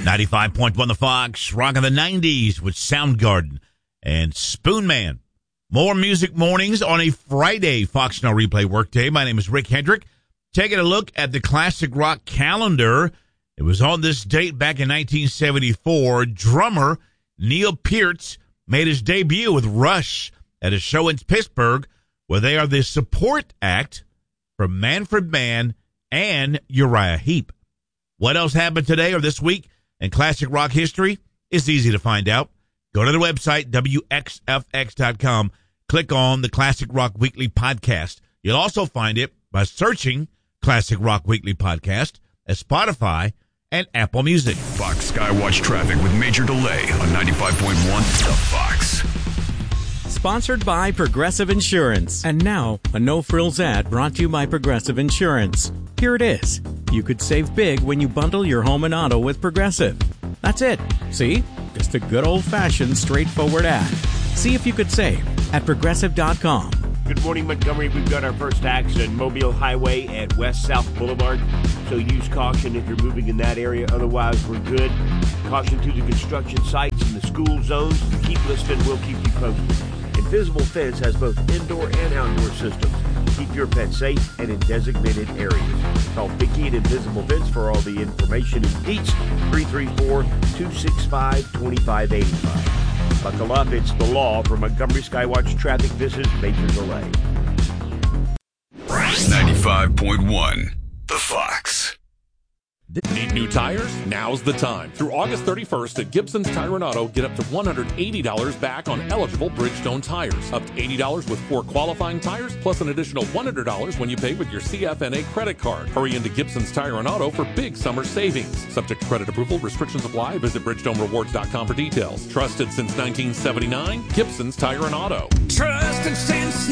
95.1 The Fox, rocking the 90s with Soundgarden and Spoonman. More music mornings on a Friday Fox Now Replay workday. My name is Rick Hendrick. Taking a look at the classic rock calendar. It was on this date back in 1974. Drummer Neil Peart made his debut with Rush at a show in Pittsburgh, where they are the support act for Manfred Mann and Uriah Heep. What else happened today or this week in classic rock history? It's easy to find out. Go to the website, WXFX.com. Click on the Classic Rock Weekly Podcast. You'll also find it by searching Classic Rock Weekly Podcast at Spotify and Apple Music. Fox Skywatch traffic with major delay on 95.1 The Fox. Sponsored by Progressive Insurance. And now, a no-frills ad brought to you by Progressive Insurance. Here it is. You could save big when you bundle your home and auto with Progressive. That's it. See? Just a good old-fashioned, straightforward ad. See if you could save at Progressive.com. Good morning, Montgomery. We've got our first accident, Mobile Highway at West-South Boulevard. So use caution if you're moving in that area. Otherwise, we're good. Caution to the construction sites and the school zones. Keep listening. We'll keep you posted. Invisible Fence has both indoor and outdoor systems. Keep your pet safe and in designated areas. Call Vicky at Invisible Fence for all the information and deets. 334-265-2585. Buckle up, it's the law. For Montgomery Skywatch traffic, this is Major Delay. 95.1 The Fox. Need new tires? Now's the time. Through August 31st at Gibson's Tire and Auto, get up to $180 back on eligible Bridgestone tires. Up to $80 with 4 qualifying tires, plus an additional $100 when you pay with your CFNA credit card. Hurry into Gibson's Tire and Auto for big summer savings. Subject to credit approval, restrictions apply. Visit BridgestoneRewards.com for details. Trusted since 1979, Gibson's Tire and Auto. Trusted since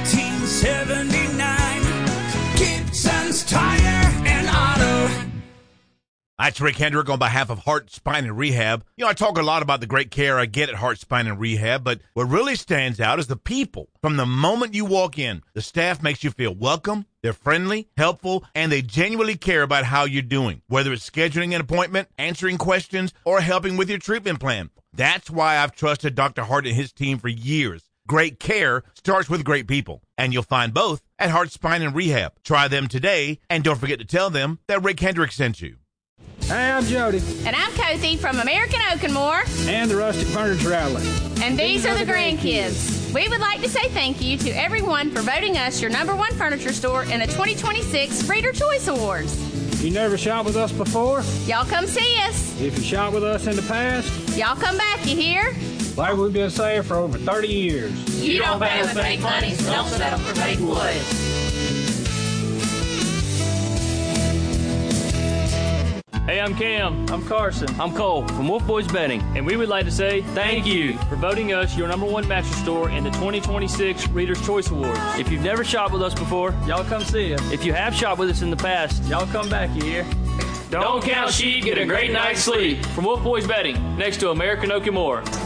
1979, Gibson's Tire and Auto. That's Rick Hendrick on behalf of Heart, Spine, and Rehab. You know, I talk a lot about the great care I get at Heart, Spine, and Rehab, but what really stands out is the people. From the moment you walk in, the staff makes you feel welcome, they're friendly, helpful, and they genuinely care about how you're doing, whether it's scheduling an appointment, answering questions, or helping with your treatment plan. That's why I've trusted Dr. Hart and his team for years. Great care starts with great people, and you'll find both at Heart, Spine, and Rehab. Try them today, and don't forget to tell them that Rick Hendrick sent you. Hey, I'm Jody. And I'm Cozy from American Oak and More. And the Rustic Furniture Outlet. And these are the grandkids. We would like to say thank you to everyone for voting us your #1 furniture store in the 2026 Reader Choice Awards. You never shopped with us before? Y'all come see us. If you shopped with us in the past? Y'all come back, you hear? Like we've been saying for over 30 years. You don't pay with fake money, so don't settle for fake wood. Hey, I'm Cam. I'm Carson. I'm Cole from Wolf Boys Betting. And we would like to say thank you for voting us your #1 mattress store in the 2026 Reader's Choice Awards. If you've never shopped with us before, y'all come see us. If you have shopped with us in the past, y'all come back, you hear? Don't count sheep, get a great night's sleep. From Wolf Boys Betting, next to American Oak and More.